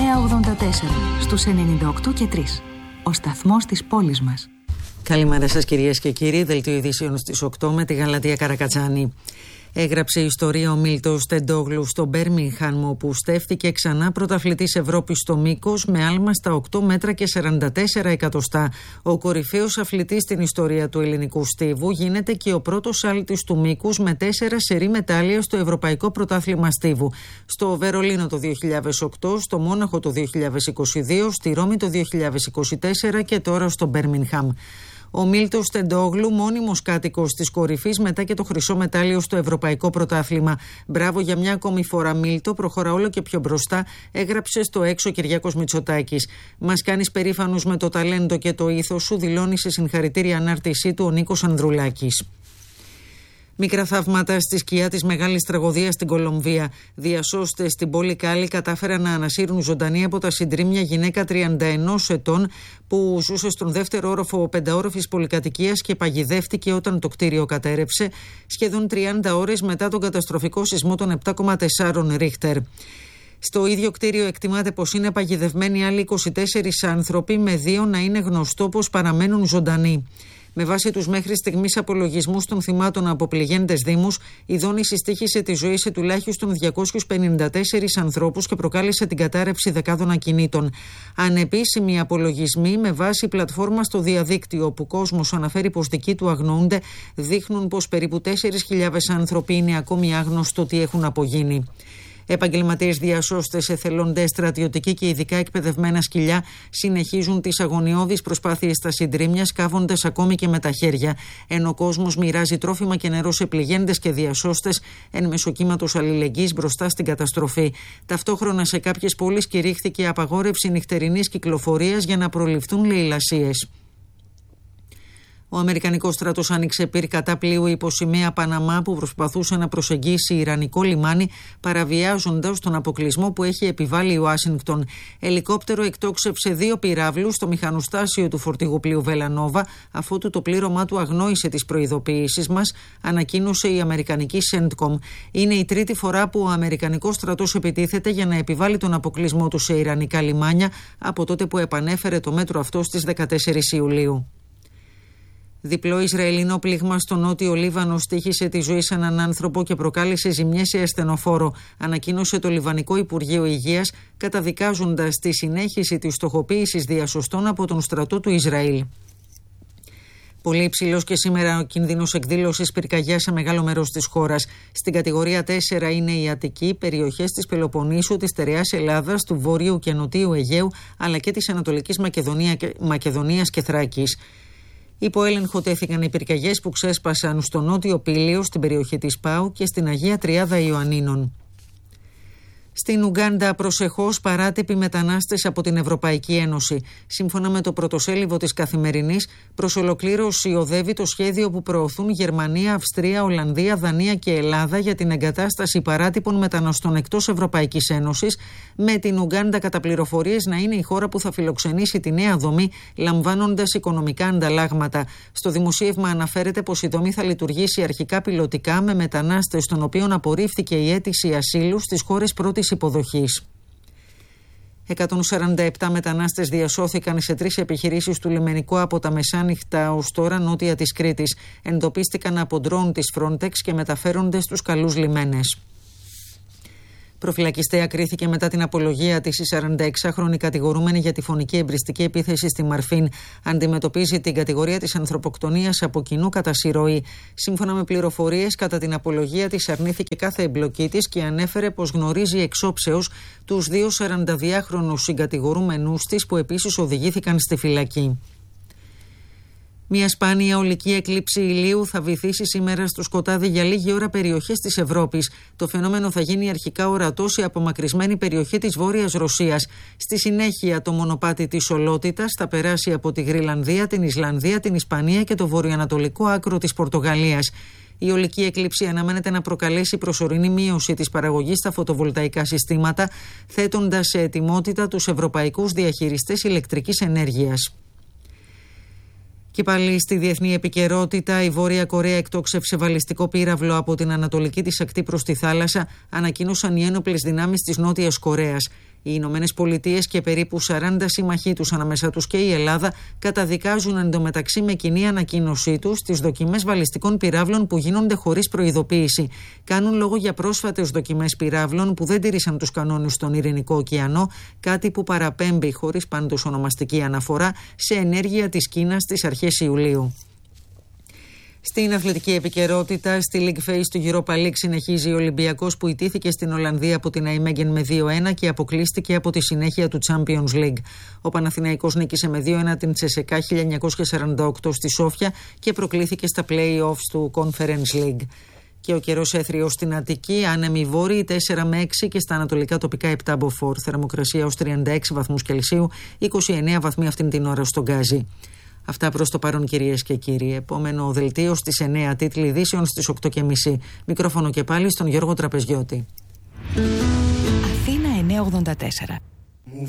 στους 98 και 3. Ο σταθμός της πόλης μας. Καλημέρα σας κυρίες και κύριοι. Δελτίο ειδήσεων στις 8 με τη Γαλατεία Καρακατσάνη. Έγραψε ιστορία ο Μίλτος Τεντόγλου στο Μπέρμιγχαμ, όπου στέφθηκε ξανά πρωταθλητής Ευρώπης στο μήκος με άλμα στα 8 μέτρα και 44 εκατοστά. Ο κορυφαίος αθλητής στην ιστορία του ελληνικού στίβου γίνεται και ο πρώτος άλτης του μήκους με 4 σερί μετάλλια στο Ευρωπαϊκό Πρωτάθλημα Στίβου. Στο Βερολίνο το 2008, στο Μόναχο το 2022, στη Ρώμη το 2024 και τώρα στο Μπέρμιγχαμ. Ο Μίλτος Τεντόγλου, μόνιμος κάτοικος της κορυφής μετά και το χρυσό μετάλλιο στο Ευρωπαϊκό Πρωτάθλημα. Μπράβο για μια ακόμη φορά, Μίλτο, προχωρά όλο και πιο μπροστά, έγραψε στο Έξω ο Κυριάκος Μητσοτάκης. Μας κάνεις περήφανους με το ταλέντο και το ήθος σου, δηλώνει σε συγχαρητήρια ανάρτησή του ο Νίκος Ανδρουλάκης. Μικρά θαύματα στη σκιά της μεγάλης τραγωδίας στην Κολομβία. Διασώστες στην πόλη Κάλι κατάφεραν να ανασύρουν ζωντανή από τα συντρίμμια γυναίκα 31 ετών που ζούσε στον δεύτερο όροφο πενταόροφης πολυκατοικίας και παγιδεύτηκε όταν το κτίριο κατέρρευσε σχεδόν 30 ώρες μετά τον καταστροφικό σεισμό των 7,4 Ρίχτερ. Στο ίδιο κτίριο εκτιμάται πως είναι παγιδευμένοι άλλοι 24 άνθρωποι, με 2 να είναι γνωστό πως παραμένουν ζωντανοί. Με βάση τους μέχρι στιγμής απολογισμούς των θυμάτων από πληγέντες δήμους, η δόνηση στοίχησε τη ζωή σε τουλάχιστον 254 ανθρώπους και προκάλεσε την κατάρρευση δεκάδων ακινήτων. Ανεπίσημοι απολογισμοί με βάση πλατφόρμα στο διαδίκτυο, όπου κόσμος αναφέρει πως δικοί του αγνοούνται, δείχνουν πως περίπου 4.000 άνθρωποι είναι ακόμη άγνωστο τι έχουν απογίνει. Επαγγελματίες διασώστες, εθελοντές, στρατιωτικοί και ειδικά εκπαιδευμένα σκυλιά συνεχίζουν τις αγωνιώδεις προσπάθειες στα συντρίμμια, σκάβοντας ακόμη και με τα χέρια, ενώ ο κόσμος μοιράζει τρόφιμα και νερό σε πληγέντες και διασώστες εν μέσω κύματος αλληλεγγύης μπροστά στην καταστροφή. Ταυτόχρονα σε κάποιες πόλεις κηρύχθηκε απαγόρευση νυχτερινής κυκλοφορίας για να προληφθούν λαιλασίες. Ο Αμερικανικός στρατός άνοιξε πυρ κατά πλοίου υπό σημαία Παναμά που προσπαθούσε να προσεγγίσει ιρανικό λιμάνι, παραβιάζοντας τον αποκλεισμό που έχει επιβάλει η Ουάσιγκτον. Ελικόπτερο εκτόξευσε 2 πυράβλους στο μηχανοστάσιο του φορτηγού πλοίου Βελανόβα, αφότου το πλήρωμά του αγνόησε τις προειδοποιήσεις μας, ανακοίνωσε η αμερικανική CENTCOM. Είναι η τρίτη φορά που ο Αμερικανικός στρατός επιτίθεται για να επιβάλει τον αποκλεισμό του σε ιρανικά λιμάνια από τότε που επανέφερε το μέτρο αυτό στις 14 Ιουλίου. Διπλό Ισραηλινό πλήγμα στο νότιο Λίβανο στοίχησε τη ζωή σε έναν άνθρωπο και προκάλεσε ζημιές σε ασθενοφόρο, ανακοίνωσε το Λιβανικό Υπουργείο Υγείας, καταδικάζοντας τη συνέχιση της στοχοποίησης διασωστών από τον στρατό του Ισραήλ. Πολύ υψηλός και σήμερα ο κίνδυνος εκδήλωσης πυρκαγιάς σε μεγάλο μέρος της χώρας. Στην κατηγορία 4 είναι η Αττική, περιοχές της Πελοποννήσου, της Στερεάς Ελλάδας, του Βόρειου και Νοτίου Αιγαίου, αλλά και της Ανατολικής Μακεδονίας και Θράκης. Υπό έλεγχο τέθηκαν οι πυρκαγιές που ξέσπασαν στο νότιο Πήλιο, στην περιοχή της Πάου και στην Αγία Τριάδα Ιωαννίνων. Στην Ουγκάντα, προσεχώς παράτυποι μετανάστες από την Ευρωπαϊκή Ένωση. Σύμφωνα με το πρωτοσέλιδο της Καθημερινής, προς ολοκλήρωση οδεύει το σχέδιο που προωθούν Γερμανία, Αυστρία, Ολλανδία, Δανία και Ελλάδα για την εγκατάσταση παράτυπων μεταναστών εκτός Ευρωπαϊκής Ένωσης, με την Ουγκάντα κατά πληροφορίες να είναι η χώρα που θα φιλοξενήσει τη νέα δομή, λαμβάνοντας οικονομικά ανταλλάγματα. Στο δημοσίευμα αναφέρεται πως η δομή θα λειτουργήσει αρχικά πιλωτικά με μετανάστες των οποίων απορρίφθηκε η αίτηση ασύλου στις χώρες πρώτης υποδοχής. 147 μετανάστες διασώθηκαν σε 3 επιχειρήσεις του λιμενικού από τα μεσάνυχτα ως τώρα νότια της Κρήτης. Εντοπίστηκαν από ντρόουν της Frontex και μεταφέρονται στους καλούς λιμένες. Προφυλακιστέα κρίθηκε μετά την απολογία της η 46χρονη κατηγορούμενη για τη φωνική εμπριστική επίθεση στη Μαρφίν. Αντιμετωπίζει την κατηγορία της ανθρωποκτονίας από κοινού κατά συρροή. Σύμφωνα με πληροφορίες, κατά την απολογία της αρνήθηκε κάθε εμπλοκή της και ανέφερε πως γνωρίζει εξόψεως τους 2 42χρονους συγκατηγορούμενους της που επίσης οδηγήθηκαν στη φυλακή. Μια σπάνια ολική έκλειψη ηλίου θα βυθίσει σήμερα στο σκοτάδι για λίγη ώρα περιοχές της Ευρώπης. Το φαινόμενο θα γίνει αρχικά ορατό σε απομακρυσμένη περιοχή της Βόρειας Ρωσίας. Στη συνέχεια, το μονοπάτι της ολότητας θα περάσει από τη Γρυλανδία, την Ισλανδία, την Ισπανία και το βορειοανατολικό άκρο της Πορτογαλίας. Η ολική έκλειψη αναμένεται να προκαλέσει προσωρινή μείωση της παραγωγής στα φωτοβολταϊκά συστήματα, θέτοντας σε ετοιμότητα τους ευρωπαϊκούς διαχειριστές ηλεκτρικής ενέργειας. Και πάλι στη διεθνή επικαιρότητα, η Βόρεια Κορέα εκτόξευσε βαλιστικό πύραυλο από την ανατολική της ακτή προς τη θάλασσα, ανακοίνωσαν οι ένοπλες δυνάμεις της Νότιας Κορέας. Οι Ηνωμένες Πολιτείες και περίπου 40 συμμαχοί τους, ανάμεσά τους και η Ελλάδα, καταδικάζουν εντωμεταξύ με κοινή ανακοίνωσή τους τις δοκιμές βαλιστικών πυράβλων που γίνονται χωρίς προειδοποίηση. Κάνουν λόγο για πρόσφατες δοκιμές πυράβλων που δεν τήρησαν τους κανόνες στον Ειρηνικό ωκεανό, κάτι που παραπέμπει, χωρίς πάντως ονομαστική αναφορά, σε ενέργεια της Κίνας στις αρχές Ιουλίου. Στην αθλητική επικαιρότητα, στη League Phase του Europa League συνεχίζει ο Ολυμπιακός που ητήθηκε στην Ολλανδία από την Nijmegen με 2-1 και αποκλείστηκε από τη συνέχεια του Champions League. Ο Παναθηναϊκός νίκησε με 2-1 την CSKA 1948 στη Σόφια και προκλήθηκε στα play-offs του Conference League. Και ο καιρός έθριος στην Αττική, άνεμοι βόρειοι 4 με 6 και στα ανατολικά τοπικά 7 μποφόρ. Θερμοκρασία ως 36 βαθμούς Κελσίου, 29 βαθμοί αυτήν την ώρα στον Γκάζι. Αυτά προς το παρόν, κυρίες και κύριοι. Επόμενο δελτίο στις 9, τίτλοι ειδήσεων στις 8.30. Μικρόφωνο και πάλι στον Γιώργο Τραπεζιώτη. Αθήνα 984.